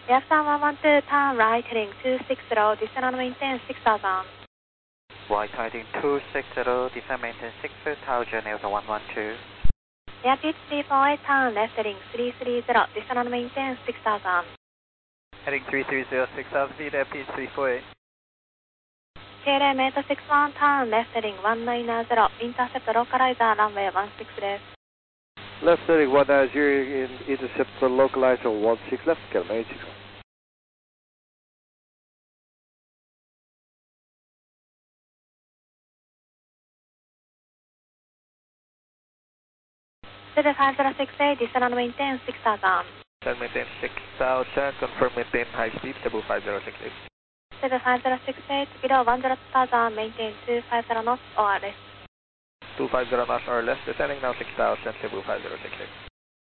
Airframe 112, turn right heading 260, descend and maintain 6000. Right heading 260, descend maintain 6000, Airframe 112. Airspeed 348, turn left heading 330, descend and maintain 6000. Heading 330, 6000 feet, FP 348. KLM 861, turn left heading 190, intercept localizer runway 16 です。 Left heading 190, intercept localizer 16 left, KLM 861. City 5068, descend and maintain 6000. Descend maintain 6000, confirm maintain high speed, Cebu 5068. City 5068, below 10,000, maintain 250 knots or less. 250 knots or less, descending now 6000, Cebu 5068.